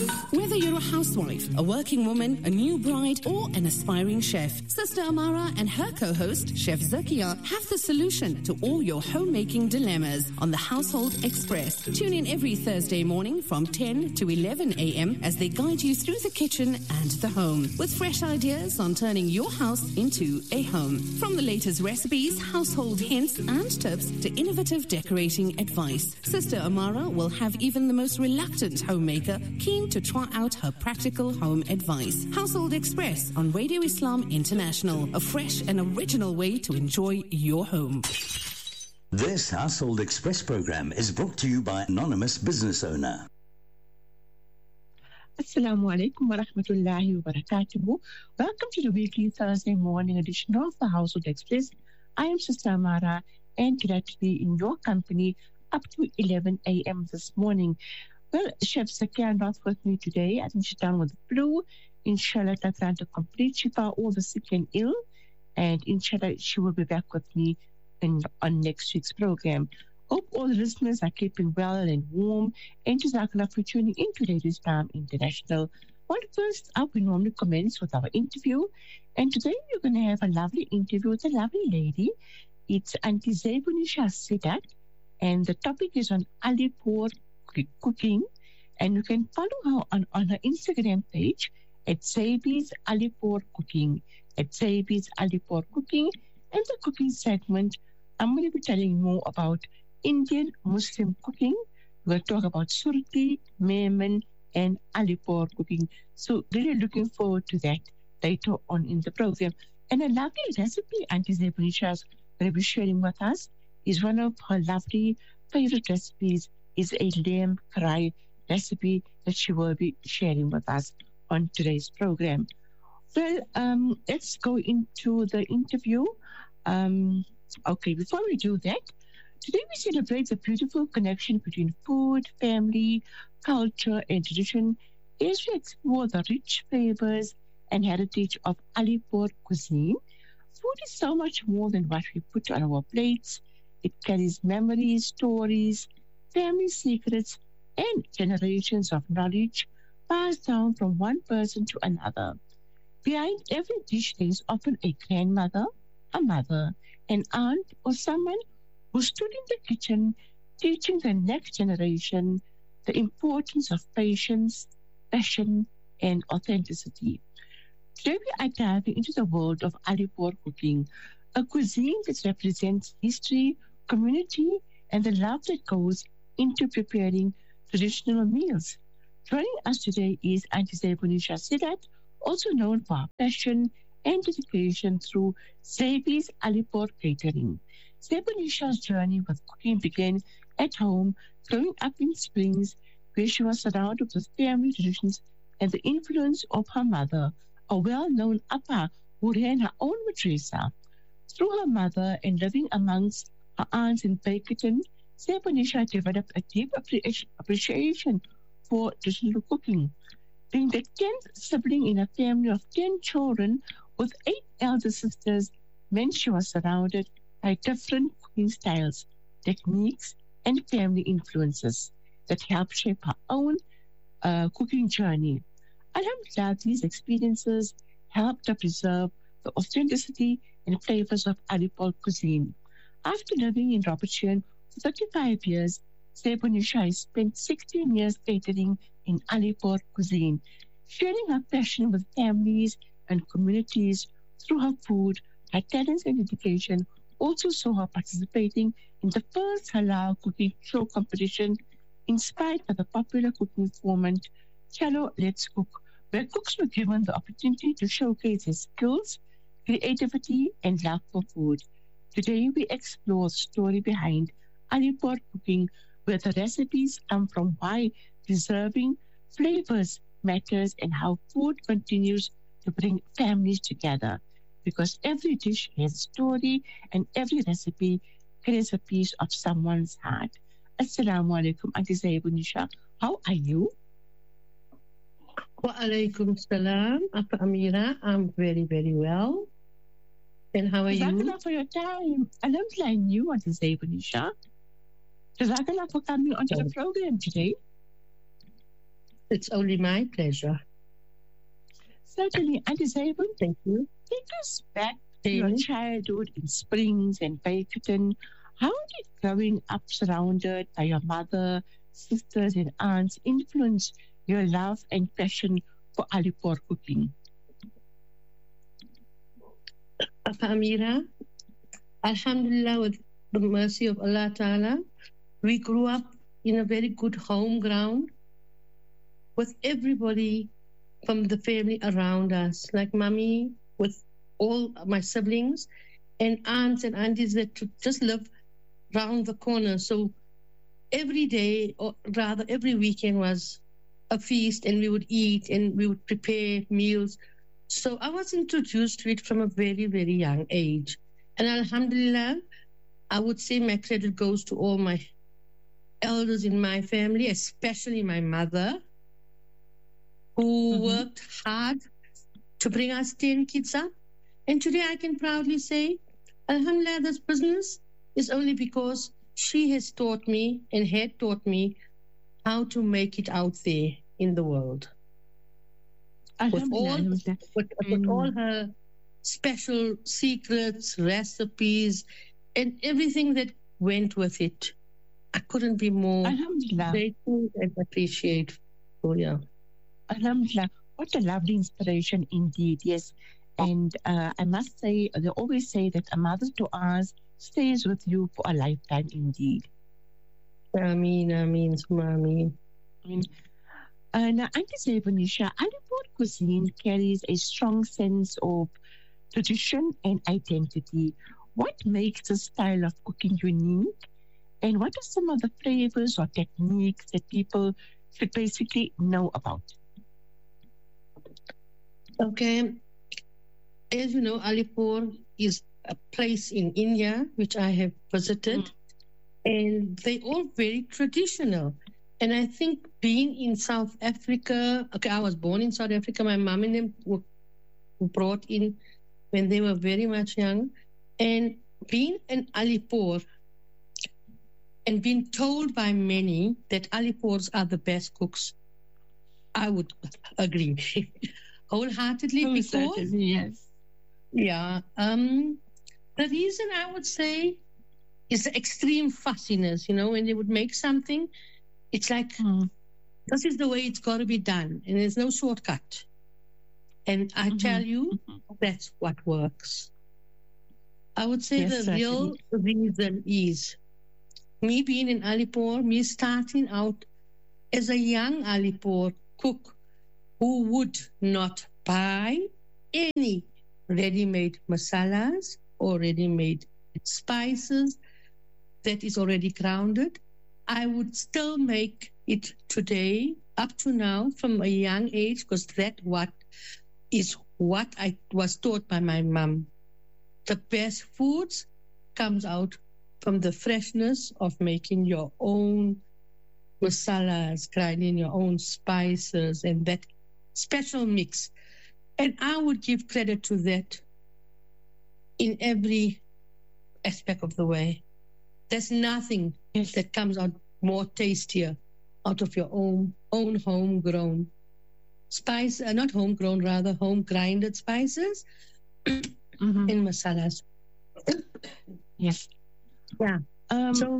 Whether you're a housewife, a working woman, a new bride, or an aspiring chef, Sister Amara and her co-host, Chef Zakia, have the solution to all your homemaking dilemmas on the Household Express. Tune in every Thursday morning from 10 to 11 a.m. as they guide you through the kitchen and the home with fresh ideas on turning your house into a home. From the latest recipes, household hints and tips to innovative decorating advice, Sister Amara will have even the most reluctant homemaker keen to try out her practical home advice. Household Express on Radio Islam International, a fresh and original way to enjoy your home. This Household Express program is brought to you by Anonymous Business Owner. Assalamu alaikum wa rahmatullahi wa barakatuhu. Welcome to the weekly Thursday morning edition of the Household Express. I am Sister Amara and glad to be in your company up to 11 a.m. this morning. Well, Chef Zakia not with me today. I think she's down with the flu. Inshallah, I'm trying to complete shifa all the sick and ill. And inshallah, she will be back with me on next week's program. Hope all the listeners are keeping well and warm. And Jazakallah for tuning in to Radio Islam International. Well, first up, we normally commence with our interview. And today we're going to have a lovely interview with a lovely lady. It's Auntie Zaibunisha Sidat. And the topic is on Alipur cooking. And you can follow her on her Instagram page at Zabi's Alipur Cooking. At Zabi's Alipur Cooking. And the cooking segment, I'm going to be telling you more about Indian Muslim cooking. We'll talk about surti, mehman, and Alipur cooking. So really looking forward to that later on in the program. And a lovely recipe Auntie Zaibunisha is going to be sharing with us is one of her lovely favorite recipes is a lamb karai recipe that she will be sharing with us on today's program. Well, let's go into the interview. Okay, before we do that, today we celebrate the beautiful connection between food, family, culture, and tradition as we explore the rich flavors and heritage of Alipur cuisine. Food is so much more than what we put on our plates. It carries memories, stories, family secrets, and generations of knowledge passed down from one person to another. Behind every dish there is often a grandmother, a mother, an aunt, or someone who stood in the kitchen teaching the next generation the importance of patience, passion, and authenticity. Today we are diving into the world of Alipur cooking, a cuisine that represents history, community, and the love that goes into preparing traditional meals. Joining us today is Auntie Zaibunisha Sidat, also known for her passion and dedication through Zabi's Alipur Catering. Zaibunisha's journey with cooking began at home, growing up in Springs, where she was surrounded with family traditions and the influence of her mother, a well-known Appa who ran her own madrasa. Through her mother and living amongst her aunts in Bakerton, Zaibunisha developed a deep appreciation for traditional cooking. Being the 10th sibling in a family of 10 children with 8 elder sisters meant she was surrounded by different cooking styles, techniques, and family influences that helped shape her own cooking journey. Alhamdulillah, these experiences helped her preserve the authenticity and flavors of Alipur cuisine. After living in Robertson for 35 years, Zaibunisha has spent 16 years catering in Alipur cuisine, sharing her passion with families and communities through her food. Her talents and dedication also saw her participating in the first halal cooking show competition, inspired by the popular cooking format Chalo Let's Cook, where cooks were given the opportunity to showcase their skills, creativity, and love for food. Today, we explore the story behind Alipur cooking, where the recipes come from, why preserving flavors matters, and how food continues to bring families together. Because every dish has a story and every recipe carries a piece of someone's heart. Assalamu alaikum, Auntie Zaibunisha. How are you? Wa alaikum salam, Appa Amira. I'm very, very well. And how are you? Jazakallah for your time. Alhamdulillah, I knew Auntie Zaibunisha. Jazakallah for coming onto the program today. It's only my pleasure. Certainly, Auntie Zabun, Thank you. take us back to your childhood in Springs and Bakerton. How did growing up surrounded by your mother, sisters, and aunts influence your love and passion for Alipore cooking? Apa Amira, Alhamdulillah, with the mercy of Allah Ta'ala, we grew up in a very good home ground with everybody from the family around us, like mommy, with all my siblings, and aunts and aunties that just live round the corner. So every day, or rather every weekend, was a feast, and we would eat and we would prepare meals. So I was introduced to it from a very, very young age. And Alhamdulillah, I would say my credit goes to all my elders in my family, especially my mother, who worked hard to bring us 10 kids up. And today I can proudly say, Alhamdulillah, this business is only because she has taught me and had taught me how to make it out there in the world. With all her special secrets, recipes, and everything that went with it. I couldn't be more grateful and appreciative. Oh, yeah. Alhamdulillah, what a lovely inspiration indeed, yes. And I must say, they always say that a mother's du'as stays with you for a lifetime indeed. Ameen, ameen, summa ameen. Now, Auntie Zabunisha, Alipore cuisine carries a strong sense of tradition and identity. What makes this style of cooking unique? And what are some of the flavors or techniques that people should basically know about? Okay. As you know, Alipore is a place in India, which I have visited, and they're all very traditional. And I think being in South Africa, okay, I was born in South Africa. My mom and them were brought in when they were very much young. And being in Alipore and being told by many that Alipores are the best cooks, I would agree wholeheartedly. Because, yes. Yeah. The reason I would say is the extreme fussiness, you know, when they would make something, it's like, this is the way it's got to be done, and there's no shortcut. And I tell you, that's what works. I would say the real reason is me being in Alipore, me starting out as a young Alipore cook who would not buy any ready-made masalas or ready-made spices that is already grounded. I would still make it today, up to now, from a young age, because that is what I was taught by my mom. The best foods comes out from the freshness of making your own masalas, grinding your own spices, and that special mix. And I would give credit to that in every aspect of the way. There's nothing that comes out more tastier out of your own homegrown spice, not homegrown, rather home grinded spices and masalas. Yes. Yeah. So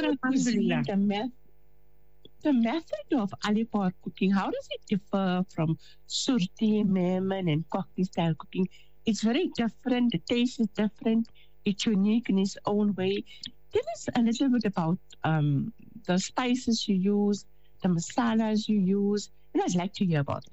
the method of Alipore cooking, how does it differ from Surti, Memon, and Cockney style cooking? It's very different. The taste is different. It's unique in its own way. Tell us a little bit about the spices you use, the masalas you use, and I'd like to hear about it.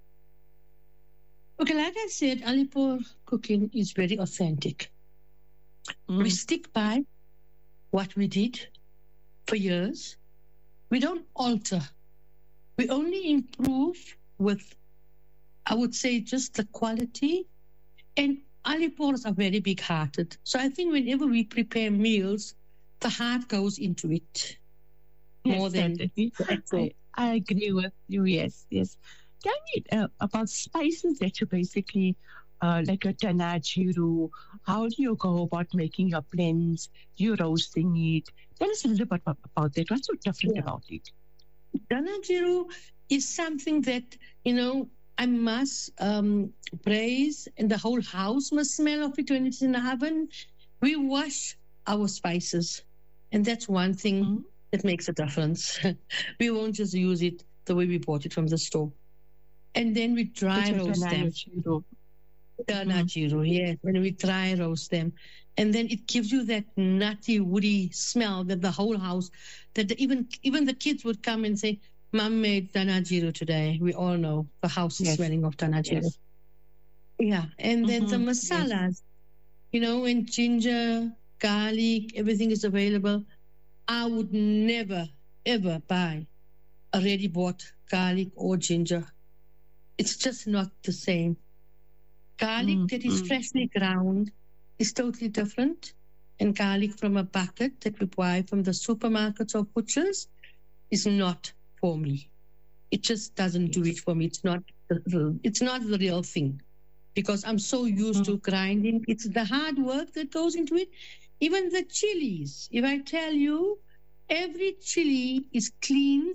Okay, like I said, Alipore cooking is very authentic. We stick by what we did for years. We don't alter. We only improve with, I would say, just the quality. And Alipores are very big-hearted. So I think whenever we prepare meals, the heart goes into it more than the actual. I agree with you, yes. Tell me about spices that you basically, like a Dana Jiru. How do you go about making your blends? You roasting it? Tell us a little bit about that. What's so different about it? Dana Jiru is something that, I must praise, and the whole house must smell of it when it's in the oven. We wash our spices, and that's one thing that makes a difference. We won't just use it the way we bought it from the store. And then we dry roast them. Danajiro, yes. When we dry roast them. And then it gives you that nutty, woody smell that the whole house, that even the kids would come and say, Mom made danajiro today. We all know the house is smelling of danajiro. Yes. Yeah. And then the masalas, when ginger, garlic, everything is available. I would never, ever buy a ready bought garlic or ginger. It's just not the same. Garlic that is freshly ground is totally different. And garlic from a bucket that we buy from the supermarkets or butchers is not for me. It just doesn't do it for me. It's not the real thing, because I'm so used to grinding. It's the hard work that goes into it. Even the chilies, if I tell you, every chili is cleaned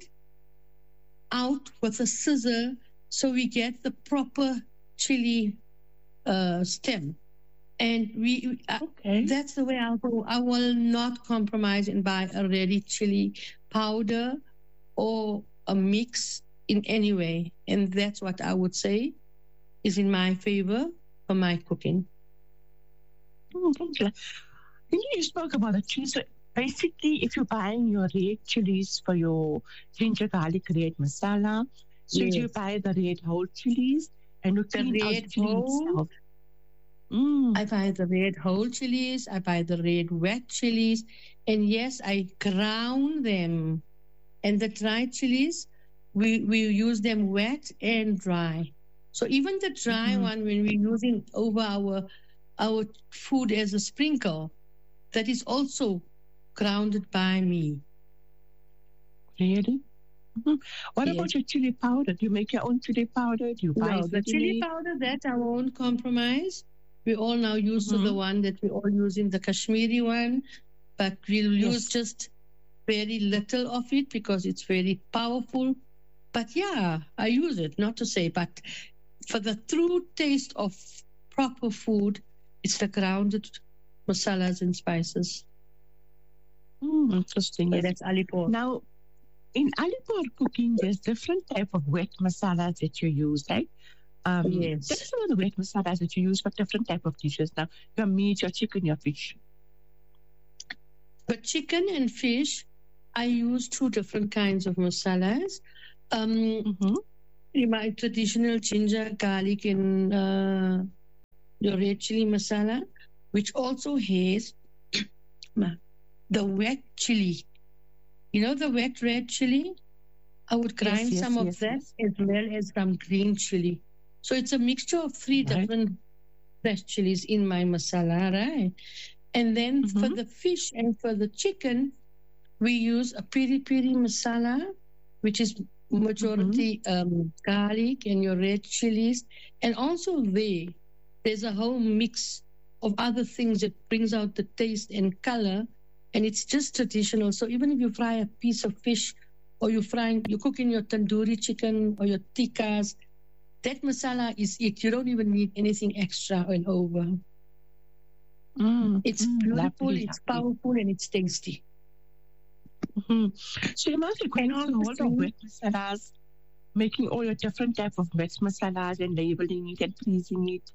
out with a scissor so we get the proper chili stem. And that's the way I'll go. I will not compromise and buy a ready chili powder or a mix in any way. And that's what I would say is in my favor for my cooking. Thank you. You spoke about the chili. So basically, if you're buying your red chilies for your ginger, garlic, red masala, so you buy the red whole chilies and you clean out the chili itself. I buy the red whole chilies. I buy the red wet chilies. And yes, I ground them. And the dry chilies, we use them wet and dry. So even the dry one, when we're using over our food as a sprinkle, that is also grounded by me. Really? What about your chili powder? Do you make your own chili powder? Do you buy the chili powder, that I won't compromise. We're all now used to the one that we all use in the Kashmiri one, but we'll use just very little of it because it's very powerful. But yeah, I use it, not to say, but for the true taste of proper food, it's the grounded masalas and spices. Interesting. So that's Alipore. Now, in Alipore cooking, there's different type of wet masalas that you use, right? Yes. Tell us some of the wet masalas that you use for different type of dishes. Now, your meat, your chicken, your fish. For chicken and fish, I use two different kinds of masalas. My traditional ginger, garlic, and the red chili masala, which also has the wet chili. The wet red chili? I would grind some of that as well as some green chili. So it's a mixture of three different fresh chilies in my masala, right? And then for the fish and for the chicken, we use a piri-piri masala, which is majority garlic and your red chilies. And also there's a whole mix of other things that brings out the taste and color. And it's just traditional. So even if you fry a piece of fish or you're cooking your tandoori chicken or your tikkas, that masala is it. You don't even need anything extra and over. It's beautiful, it's powerful, and it's tasty. So you must be going through all the wet masalas, making all your different type of wet masalas and labeling it and freezing it.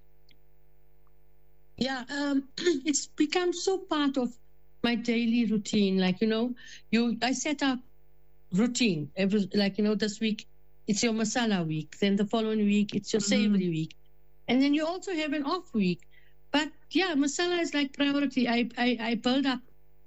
Yeah, it's become so part of my daily routine. I set up routine this week it's your masala week, then the following week it's your savory week, and then you also have an off week. But yeah, masala is like priority. I build up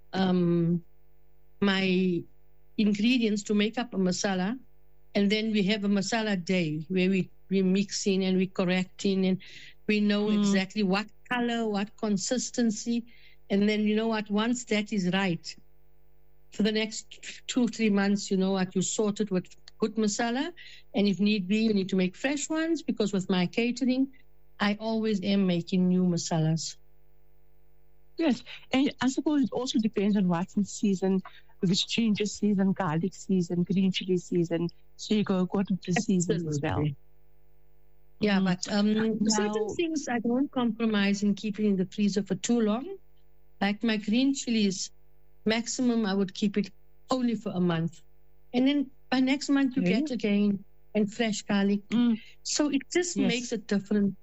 my ingredients to make up a masala, and then we have a masala day where we mix in and we correct in, and we know exactly what color, what consistency. And then once that is right, for the next 2-3 months, you sort it with good masala. And if need be, you need to make fresh ones, because with my catering, I always am making new masalas. Yes, and I suppose it also depends on what's in season, if it's ginger season, garlic season, green chili season, So you go according to the seasons as well. Absolutely. Yeah, Mhm. but certain Now, things I don't compromise in keeping in the freezer for too long. Like my green chilies, maximum I would keep it only for a month. And then by next month you okay. get again and fresh garlic. Mm, So it just yes, makes a difference.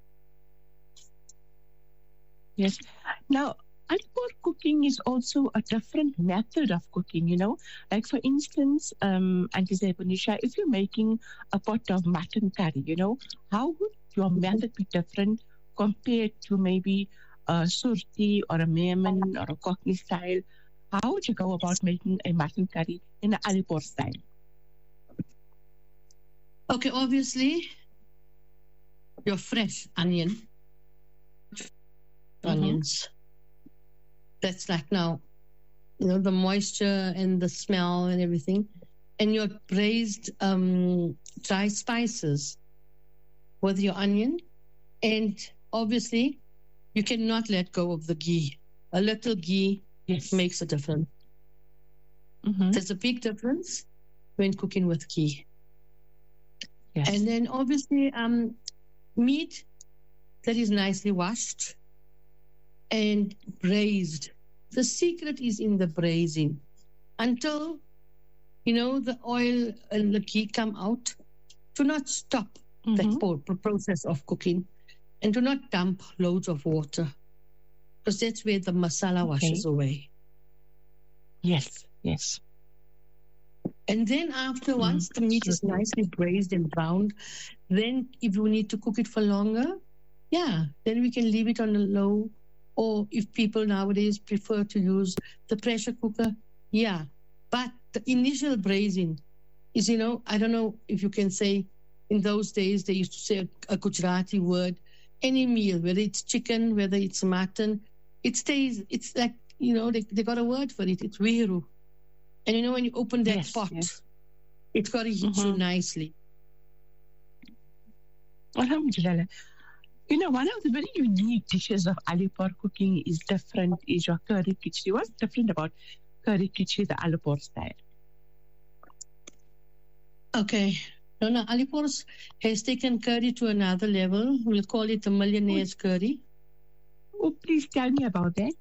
yes. Now, Alipur cooking is also a different method of cooking, you know. Like, for instance, Auntie Zaibunisha, if you're making a pot of mutton curry, you know, how would your method be different compared to maybe a surti or a Mehman or a Cockney style? How would you go about making a mutton curry in an Alipur style? Okay, obviously your fresh onion, Mm-hmm. onions. That's like now, you know, the moisture and the smell and everything. And your braised dry spices with your onion. And obviously you cannot let go of the ghee. A little ghee Yes. makes a difference. Mm-hmm. There's a big difference when cooking with ghee. Yes. And then obviously meat that is nicely washed and braised. The secret is in the braising. Until, you know, the oil and the ghee come out, do not stop Mm-hmm. that process of cooking, and do not dump loads of water, because that's where the masala washes away. Yes. Yes. And then after, once the meat is Absolutely. nicely braised and browned, then if you need to cook it for longer, yeah, then we can leave it on a low. Or if people nowadays prefer to use the pressure cooker, yeah. But the initial braising is, you know, I don't know if you can say, in those days they used to say a Gujarati word, any meal, whether it's chicken, whether it's mutton, it stays, it's like, you know, they got a word for it, it's viru. And you know, when you open that Yes, pot, yes. it's got to hit you Mhm. nicely. Alhamdulillah. You know, one of the very unique dishes of Alipur cooking is your curry khichdi. What's different about curry khichdi, the Alipur style? Okay. No, Alipur has taken curry to another level. We'll call it a millionaire's curry. Oh, please tell me about that.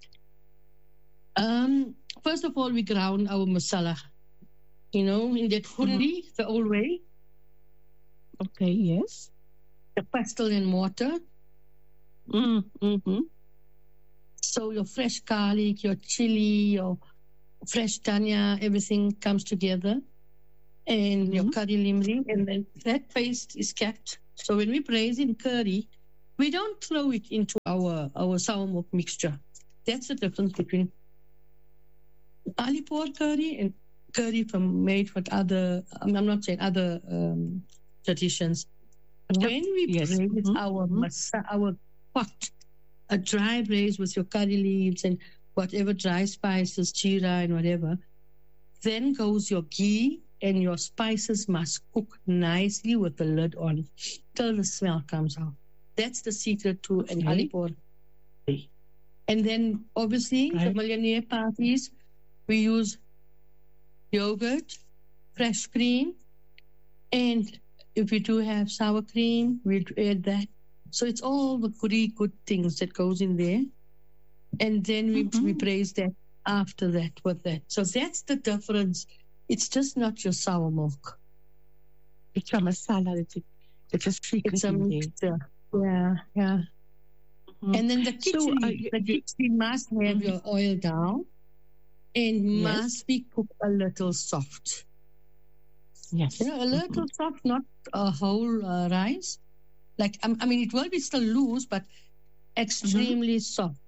First of all, we ground our masala, you know, in that hundi, the old way, Okay, yes. the pestle and mortar. Mm-hmm. So your fresh garlic, your chili, your fresh dhania, everything comes together, and your curry limri, and then that paste is kept. So when we braise in curry, we don't throw it into our sour milk mixture. That's the difference between Alipur curry and curry made with other, I'm not saying other traditions. When we Yes. braise our pot, a dry braise with your curry leaves and whatever dry spices, jeera and whatever, then goes your ghee, and your spices must cook nicely with the lid on till the smell comes out. That's the secret to an Okay. Alipur. And then obviously the Right. millionaire parties, we use yogurt, fresh cream, and if we do have sour cream, we add that. So it's all the good things that goes in there. And then we braise that after that with that. So that's the difference. It's just not your sour milk. It's a masala. It's a secret It's a in there. mixture. Yeah, yeah. Mhm. And then the So, khichdi must have your oil down and Yes. must be cooked a little soft. Yes. You know, a little soft, not a whole rice. Like, I mean, it will be still loose, but extremely soft.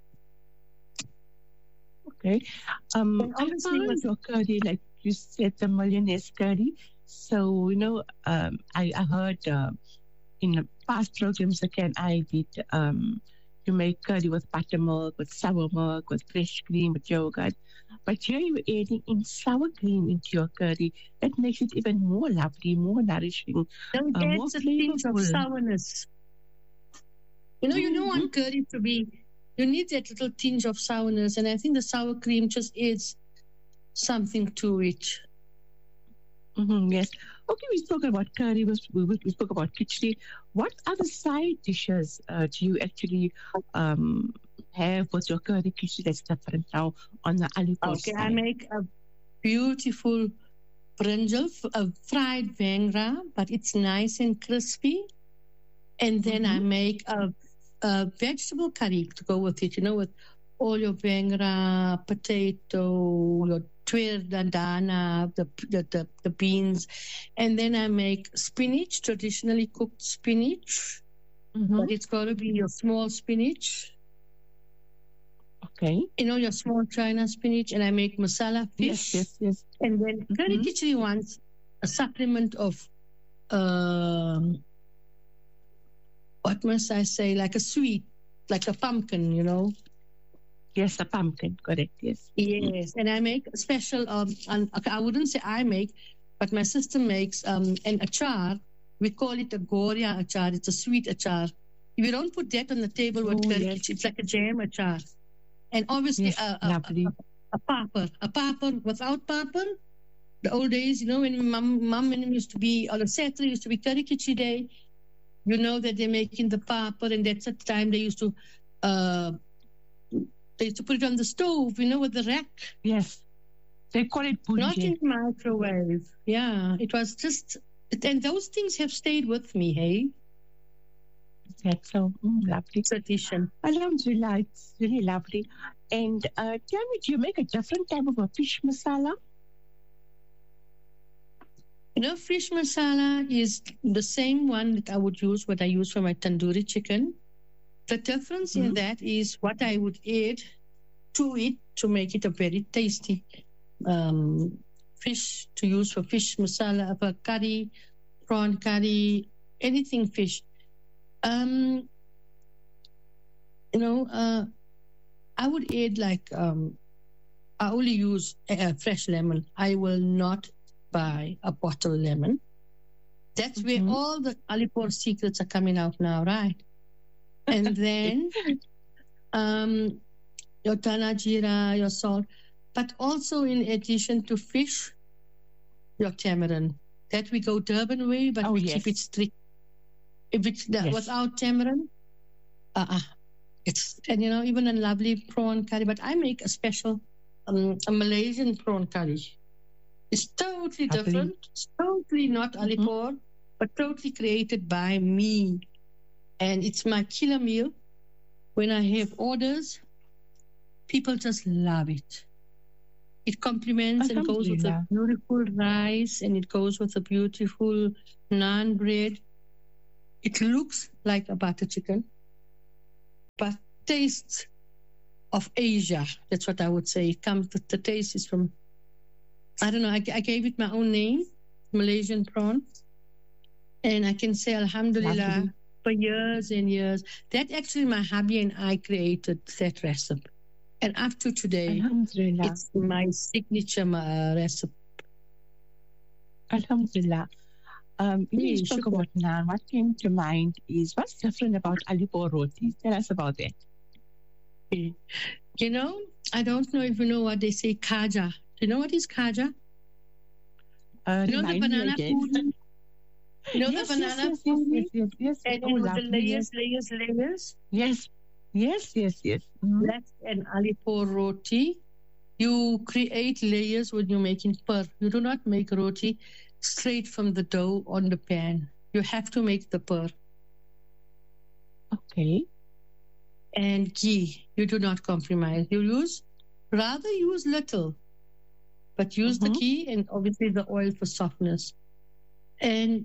Okay. I obviously found with- your curry, like you said, the millionaire's curry. So, you know, I heard in past programs again, I did you make curry with buttermilk, with sour milk, with fresh cream, with yogurt. But here you're adding in sour cream into your curry. That makes it even more lovely, more nourishing, Then it more adds a tinge of flavorful. sourness. You don't want curry to be, you need that little tinge of sourness. And I think the sour cream just adds something to it. Yes. Okay, we spoke about curry, we spoke about khichdi. What other side dishes do you actually have with your curry khichdi that's different now on the Alipur Okay, side? I make a beautiful brinjal, fried vangra, but it's nice and crispy. And then I make a vegetable curry to go with it, with all your vangra, potato, your tuir dandana, the beans. And then I make spinach, traditionally cooked spinach, but it's got to be your small spinach. Okay. Your small China spinach, and I make masala fish. Yes. And then curry khichdi wants a supplement of, what must I say, like a sweet, like a pumpkin, Yes, a pumpkin, correct, yes. Yes, and I make a special, I wouldn't say I make, but my sister makes an achar. We call it a goria achar. It's a sweet achar. If you don't put that on the table with curry khichdi, it's like a jam achar. And obviously a papar. Without papar, the old days, when mom used to be, on a Saturday used to be curry khichdi day, that they're making the papar, and that's the time they used to put it on the stove, with the rack. Yes. They call it punje. Not in the microwave. Yeah, it was just, and those things have stayed with me, hey? That's so lovely. Tradition. Alhamdulillah, it's really lovely. And tell me, do you make a different type of a fish masala? Fish masala is the same one that I would use, what I use for my tandoori chicken. The difference in that is what I would add to it to make it a very tasty fish to use for fish masala, for curry, prawn curry, anything fish. I would add I only use fresh lemon. I will not buy a bottle lemon. That's where all the Alipur secrets are coming out now, right? And then your dhana jeera, your salt, but also in addition to fish, your tamarind. That we go Durban way, but we keep it strict. If it's without tamarind, it's, and even a lovely prawn curry. But I make a special, a Malaysian prawn curry. It's totally different. It's totally not Alipur, but totally created by me. And it's my killer meal. When I have orders, people just love it. It complements and goes with a beautiful rice, and it goes with a beautiful naan bread. It looks like a butter chicken, but tastes of Asia. That's what I would say. The taste is from, I don't know, I gave it my own name, Malaysian prawn. And I can say, alhamdulillah, for years and years. That actually my hubby and I created that recipe. And up to today, it's my signature recipe. Alhamdulillah. You spoke about naan. What came to mind is, what's different about Alipur rotis? Tell us about that. I don't know if you know what they say, khaja. Do you know what is khaja? The banana pudding? The banana pudding? Yes. And with the layers? Yes. That's an Alipur roti. You create layers when you're making pur. You do not make roti straight from the dough on the pan. You have to make the pur. Okay. And ghee. You do not compromise. You rather use little, but use the ghee and obviously the oil for softness. And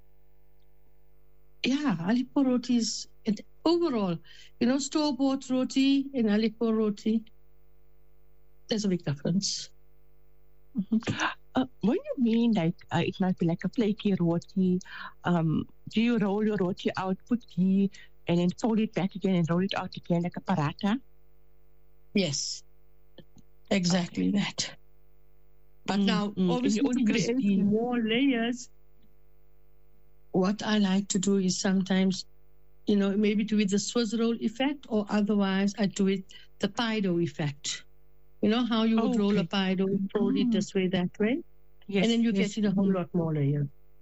Alipur roti is, overall, store-bought roti and Alipur roti, there's a big difference. When you mean it might be like a flaky roti, do you roll your roti out, put ghee, and then fold it back again and roll it out again like a paratha? Yes, exactly that. But now, obviously, to create more layers, what I like to do is sometimes, maybe do it the Swiss roll effect, or otherwise I do it the pie dough effect. You know how you would roll a pie dough, fold it this way, that way? Yes, and then you get it a whole lot more layer.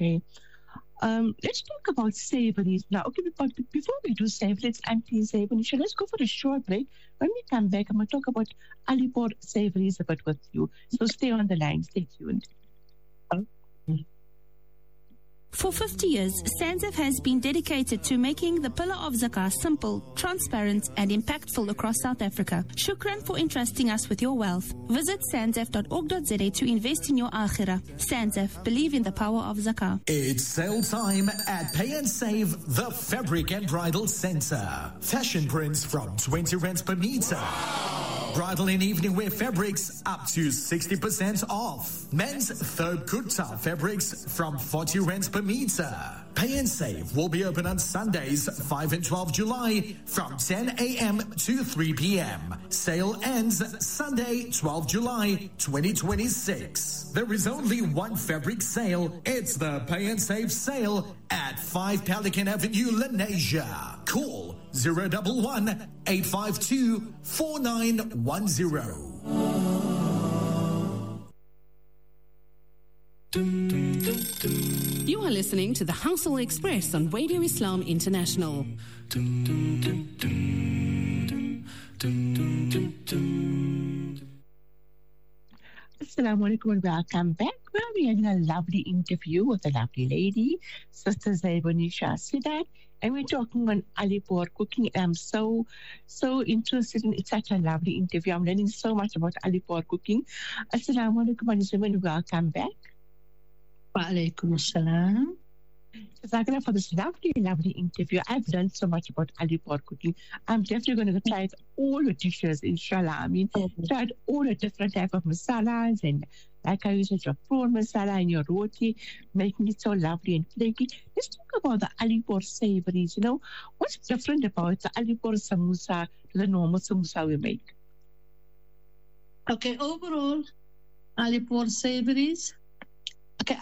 Okay. Let's talk about savories now. Okay, but before we do savories, Auntie Zaibanisha, let's go for a short break. When we come back, I'm going to talk about Alipore savories a bit with you. So stay on the line. Stay tuned. For 50 years, SANZF has been dedicated to making the Pillar of Zakah simple, transparent and impactful across South Africa. Shukran for entrusting us with your wealth. Visit sanzf.org.za to invest in your akhirah. SANZF, believe in the power of Zakah. It's sale time at Pay and Save, the Fabric and Bridal Center. Fashion prints from 20 rands per meter. Bridal and evening wear fabrics up to 60% off. Men's third kurta fabrics from 40 rands per meter. Pay and Save will be open on Sundays 5 and 12 July from 10 a.m. to 3 p.m. Sale ends Sunday 12 July 2026. There is only one fabric sale. It's the Pay and Save sale at 5 Pelican Avenue, Lenasia. Call 011 852 4910. You are listening to the Household Express on Radio Islam International. Assalamu alaikum and welcome back. Well, we had a lovely interview with a lovely lady, Sister Zaibanisha Sidat, and we're talking on Alipore cooking. I'm so interested in it's such a lovely interview. I'm learning so much about Alipore cooking. Assalamu alaikum and welcome back. Wa alaikum assalam. Jazakallah for this lovely interview. I've learned so much about Alipore cooking. I'm definitely going to try all the dishes, inshallah. I mean, tried all the different type of masalas, and like I used your prawn masala and your roti, making it so lovely and flaky. Let's talk about the Alipore savories. You know, what's different about the Alipore samosa to the normal samosa we make? Okay, overall, Alipore savories. Okay,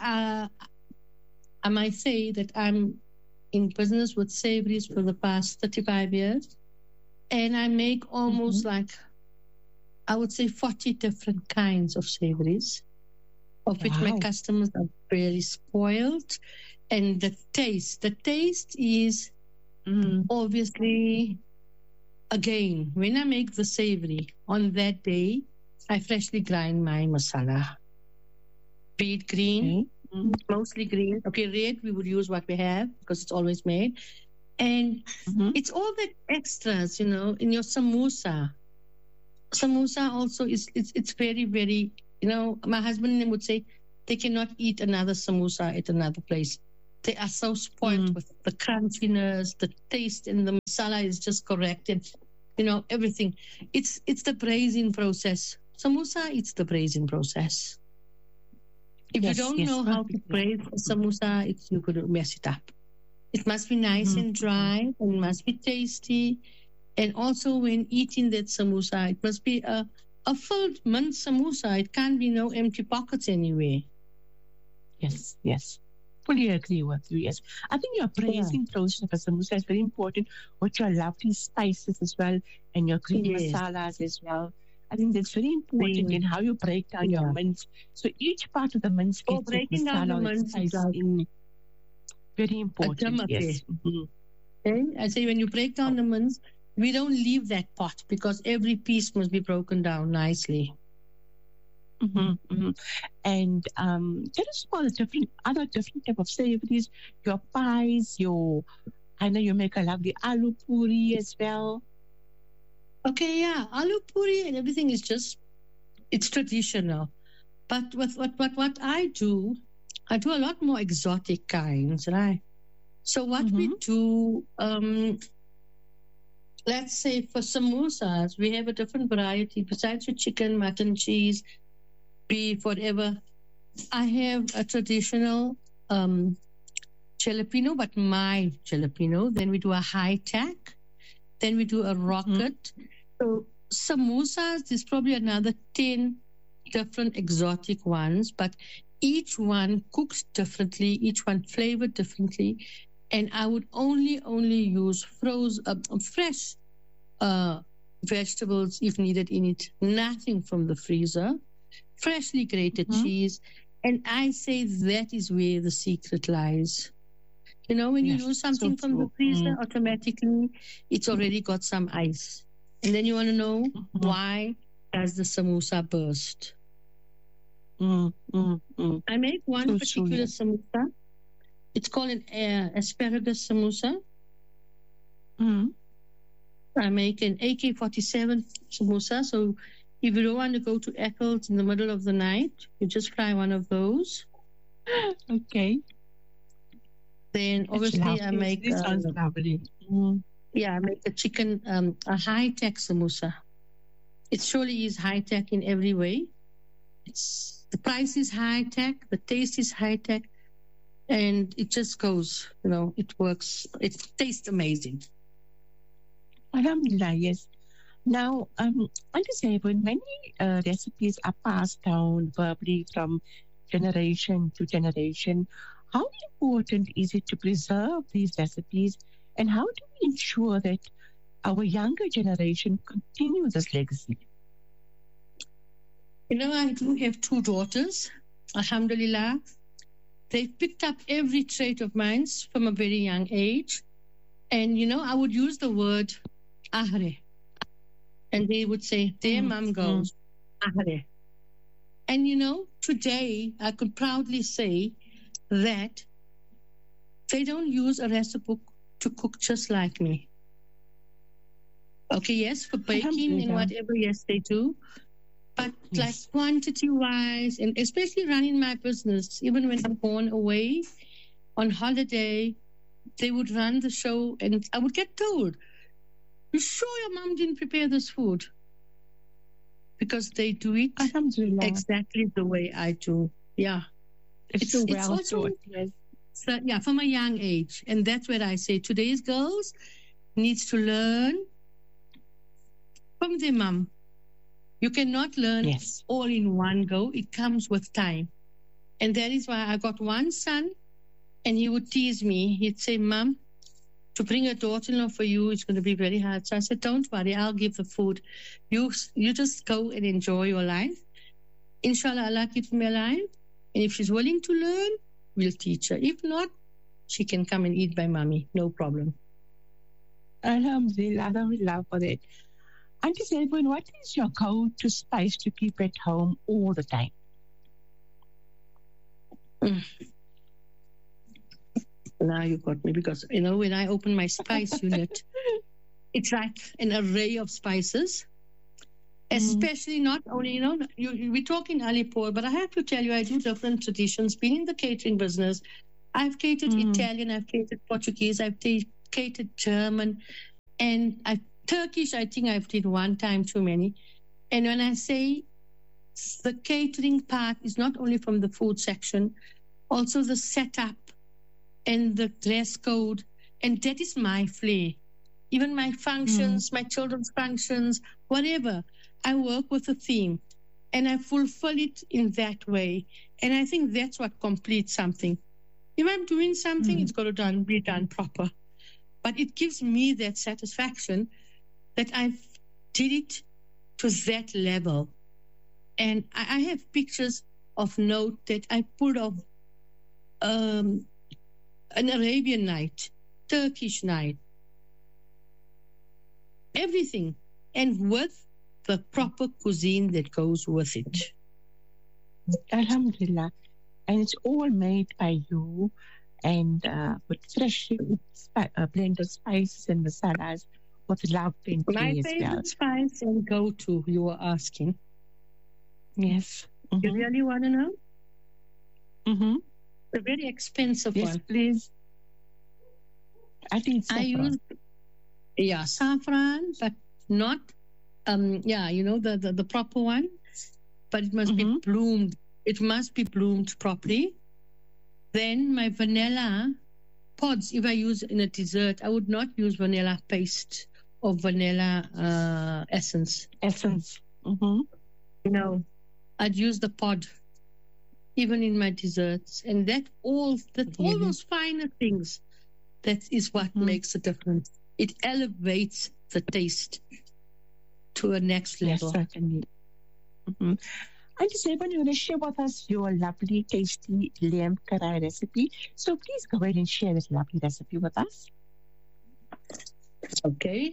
I might say that I'm in business with savories for the past 35 years. And I make almost like, I would say 40 different kinds of savories, of which my customers are very spoiled. And the taste is obviously, again, when I make the savory, on that day, I freshly grind my masala. Be it green, mostly green. Okay, red, we would use what we have because it's always made. And it's all the extras, you know, in your samosa. Samosa also it's very, very, you know, my husband and them would say they cannot eat another samosa at another place. They are so spoiled with the crunchiness, the taste, and the masala is just correct. And, you know, everything. It's the braising process. Samosa, it's the braising process. If you don't know how to braise a samosa, you could mess it up. It must be nice and dry, and it must be tasty. And also when eating that samosa, it must be a filled mint samosa. It can't be no empty pockets anywhere. Yes. Fully agree with you, yes. I think your braising process of a samosa is very important with your lovely spices as well and your green masalas as well. I think that's very important in how you break down your mince. So each part of the mince gets breaking down the mince is very important. Yes. Okay? I say when you break down the mince, we don't leave that pot because every piece must be broken down nicely. And tell us about the other different type of savories, your pies, I know you make a lovely aloo puri as well. Okay, yeah, aloo puri and everything is it's traditional. But with what I do a lot more exotic kinds, right? So what we do, let's say for samosas, we have a different variety. Besides your chicken, mutton, cheese, beef, whatever, I have a traditional jalapeno, but my jalapeno. Then we do a high tack. Then we do a rocket. So samosas, there's probably another 10 different exotic ones, but each one cooked differently, each one flavored differently. And I would only use fresh vegetables if needed in it, nothing from the freezer, freshly grated cheese, And I say that is where the secret lies. You know, when you Yes, use something so from the true. freezer, automatically it's already got some ice. And then you want to know why does the samosa burst? I make one So true, particular yes. samosa. It's called an asparagus samosa. Mm. I make an AK-47 samosa. So if you don't want to go to Eccles in the middle of the night, you just fry one of those. Okay. Then It's obviously I lovely. make This sounds lovely. Mm. I make a chicken, a high-tech samosa. It surely is high-tech in every way. The price is high-tech, the taste is high-tech, and it just goes, you know, it works. It tastes amazing. Alhamdulillah, yes. Now, understand when many recipes are passed down verbally from generation to generation, how important is it to preserve these recipes, and how do we ensure that our younger generation continue this legacy? You know, I do have two daughters, alhamdulillah. They've picked up every trait of mine from a very young age. And, you know, I would use the word ahre. And they would say, there mom goes, ahre. And, you know, today I could proudly say that they don't use a recipe book to cook just like me. Okay, yes, for baking and whatever, yes, they do. But like quantity-wise, and especially running my business, even when I'm gone away on holiday, they would run the show and I would get told, you sure your mom didn't prepare this food? Because they do it exactly the way I do. Yeah. It's so well taught, yes. So, yeah, from a young age. And that's where I say today's girls needs to learn from their mom. You cannot learn all in one go. It comes with time. And that is why I got one son, and he would tease me. He'd say, Mom, to bring a daughter-in-law for you is going to be very hard. So I said, don't worry, I'll give the food. You just go and enjoy your life. Inshallah, Allah keeps me alive. And if she's willing to learn, we'll teach her. If not, she can come and eat by mommy. No problem. Alhamdulillah, alhamdulillah for that. Auntie Selbourne, what is your go-to spice to keep at home all the time? Now you got me, because, you know, when I open my spice unit, it's like an array of spices, especially not only, you know, we're talking Alipur, but I have to tell you, I do different traditions. Being in the catering business, I've catered Italian, I've catered Portuguese, I've catered German, and Turkish, I think I've did one time too many. And when I say the catering part is not only from the food section, also the setup and the dress code. And that is my flair. Even my functions, my children's functions, whatever, I work with a theme and I fulfill it in that way. And I think that's what completes something. If I'm doing something, it's got to be done proper. But it gives me that satisfaction that I did it to that level. And I have pictures of note that I pulled off an Arabian night, Turkish night, everything, and with the proper cuisine that goes with it. Alhamdulillah. And it's all made by you, and with fresh blend of spices and masalas with love and care My as favorite well. spice and go-to, you were asking. Yes. You really want to know? Mm-hmm. The very expensive Yes, one. please. I think it's I use, saffron, but not, you know, the proper one. But it must be bloomed. It must be bloomed properly. Then my vanilla pods, if I use in a dessert, I would not use vanilla paste or vanilla essence. No, I'd use the pod, even in my desserts. And all those finer things, that is what makes a difference. It elevates the taste to a next level. Yes, certainly. And Sevan, you're going to share with us your lovely, tasty lamb karai recipe. So please go ahead and share this lovely recipe with us. Okay.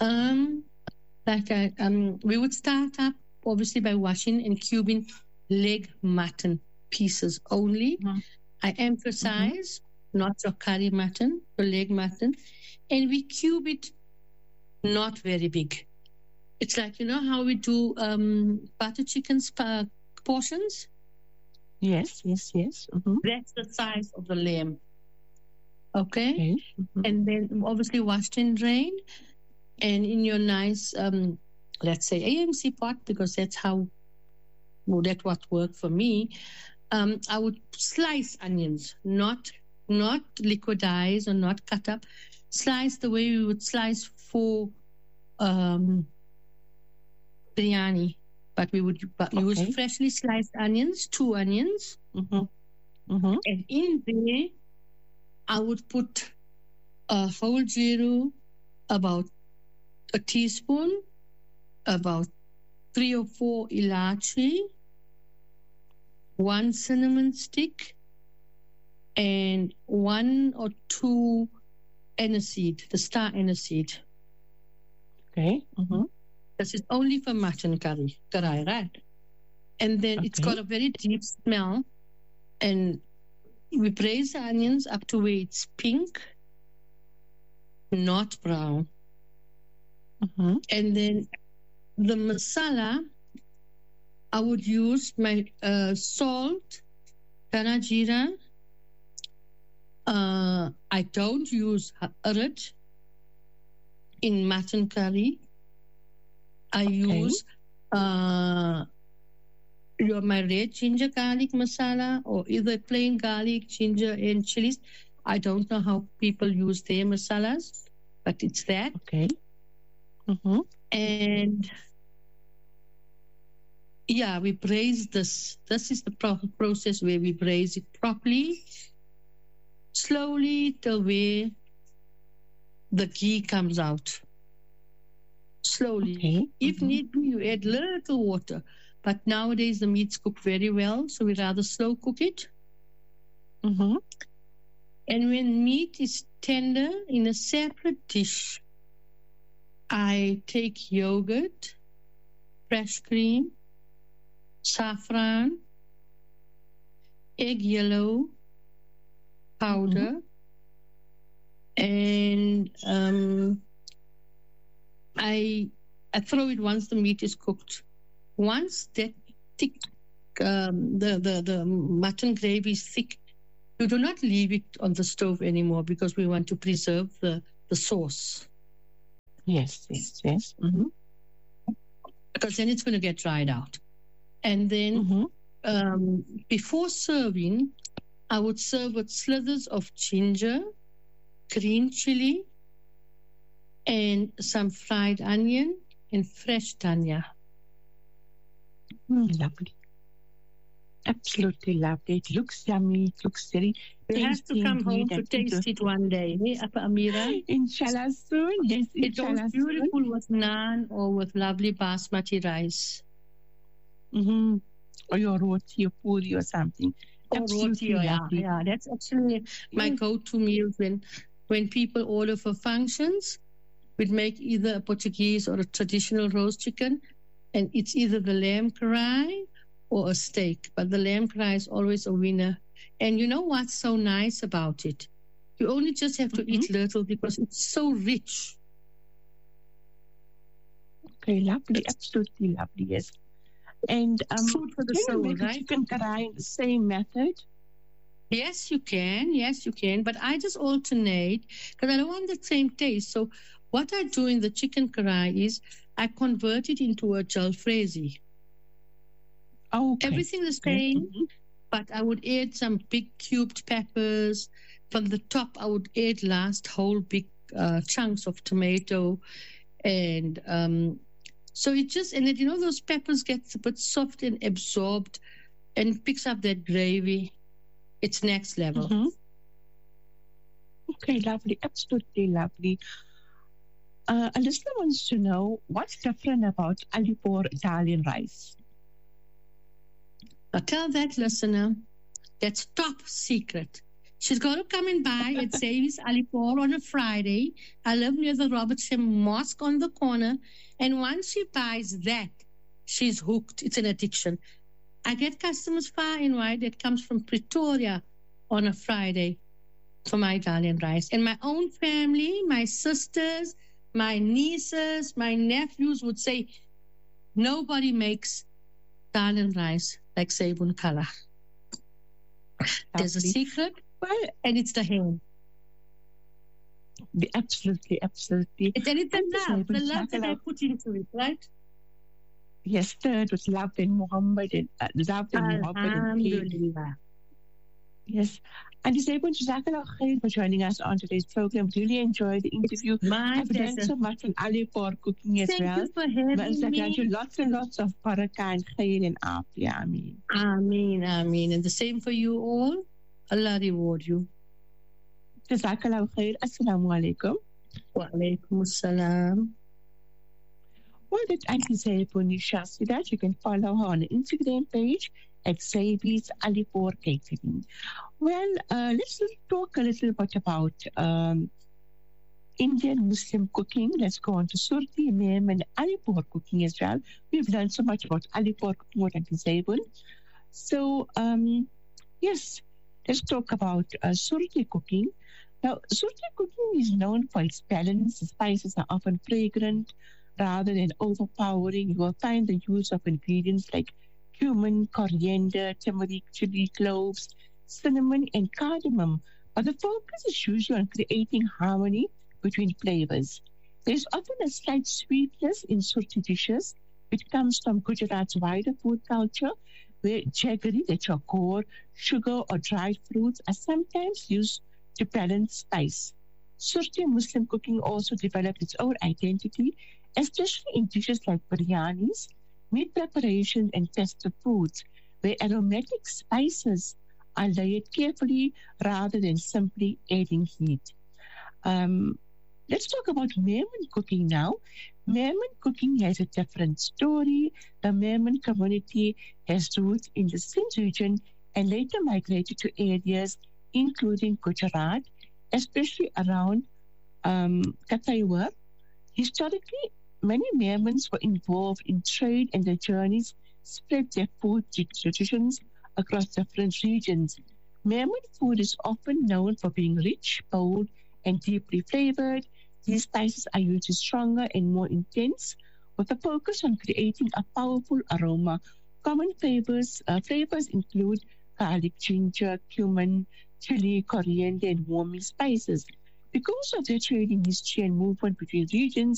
We would start up obviously by washing and cubing leg mutton pieces only. I emphasize not your curry mutton, the leg mutton, and we cube it not very big. It's like, you know how we do butter chicken portions? Yes. That's the size of the lamb. Okay? And then obviously washed and drained, and in your nice, let's say AMC pot, because that's what worked for me. I would slice onions, not liquidize or not cut up. Slice the way we would slice for biryani, but we would use freshly sliced onions, 2 onions, and in there I would put a whole jeera, about a teaspoon, about 3 or 4 ilachi, 1 cinnamon stick, and 1 or 2 aniseed, the star aniseed. Okay. This is only for mutton karai, right? And then it's got a very deep smell, and we braise the onions up to where it's pink, not brown. And then the masala, I would use my salt, dhana jeera. I don't use urad in mutton curry. I use my red ginger garlic masala, or either plain garlic, ginger, and chilies. I don't know how people use their masalas, but it's that. And yeah, we braise this. This is the process where we braise it properly, slowly, till where the ghee comes out. Slowly. If need be, you add little water. But nowadays the meat's cooked very well, so we rather slow cook it. And when meat is tender, in a separate dish, I take yogurt, fresh cream, saffron, egg yellow powder, and I throw it once the meat is cooked. Once that thick, the mutton gravy is thick, you do not leave it on the stove anymore, because we want to preserve the sauce. Yes. Because then it's going to get dried out. And then before serving, I would serve with slithers of ginger, green chili, and some fried onion and fresh dhania. Lovely. Absolutely lovely. It looks yummy. It looks very tasty. You have to come home to taste it one day, Appa Amira. Inshallah soon. Yes, it goes beautiful with naan or with lovely basmati rice. Or your roti or puri or something. Or roti, yeah. That's actually my go-to meals when people order for functions. We'd make either a Portuguese or a traditional roast chicken, and it's either the lamb karai or a steak. But the lamb karai is always a winner. And you know what's so nice about it? You only just have to eat little, because it's so rich. Okay, lovely. Absolutely lovely, yes. And food for the soul, make right? Chicken karai in the same method? Yes, you can. But I just alternate, because I don't want the same taste. So what I do in the chicken karai is I convert it into a jalfrezi. Everything the same, but I would add some big cubed peppers. From the top, I would add last whole big chunks of tomato. And so it just, and you know, those peppers get a bit soft and absorbed and picks up that gravy. It's next level. Okay, lovely. Absolutely lovely. A listener wants to know what's different about Alipore dal in rice. Now tell that listener that's top secret. She's got to come and buy at Savi's Alipore on a Friday. I live near the Robertson Mosque on the corner. And once she buys that, she's hooked. It's an addiction. I get customers far and wide that comes from Pretoria on a Friday for my dal and rice. And my own family, my sisters, my nieces, my nephews would say, nobody makes dal and rice like Sabun Kala. There's a secret, and it's the hand. Absolutely, absolutely. And it's the love that I put into it, right? Yes, third was love in Muhammad and Alhamdulillah. Yes. And Sabun, Jazakallah khair for joining us on today's program. Really enjoyed the interview. My I've learned so much on Alipore cooking as Thank well. you for having me. Lots and lots of barakah and khair and afiyah. Ameen. Ameen, ameen. And the same for you all. Allah reward you. Jazakallah khair. Assalamu alaikum. Wa alaikum assalam. Well, that's Auntie Sabun Shasidat. You can follow her on the Instagram page at Savi's Alipore Catering. Well, let's talk a little bit about Indian Muslim cooking. Let's go on to Surti, Mem, and Alipore cooking as well. We've learned so much about Alipore cooking with Auntie Sabun. So, yes, let's talk about Surti cooking. Now, Surti cooking is known for its balance. The spices are often fragrant rather than overpowering. You will find the use of ingredients like cumin, coriander, turmeric, chili, cloves, cinnamon, and cardamom. But the focus is usually on creating harmony between flavors. There's often a slight sweetness in Surti dishes. It comes from Gujarat's wider food culture, where jaggery, that's your core, sugar, or dried fruits are sometimes used to balance spice. Surti Muslim cooking also developed its own identity, especially in dishes like biryanis, meat preparations, and festive foods, where aromatic spices are layered carefully rather than simply adding heat. Let's talk about Merman cooking now. Merman cooking has a different story. The Merman community has roots in the Sindh region and later migrated to areas including Gujarat, especially around Kathiawar. Historically, many Mermans were involved in trade, and their journeys spread their food traditions across different regions. Merman food is often known for being rich, bold, and deeply flavored. These spices are usually stronger and more intense, with a focus on creating a powerful aroma. Common flavors include garlic, ginger, cumin, chili, coriander, and warming spices. Because of their trading history and movement between regions,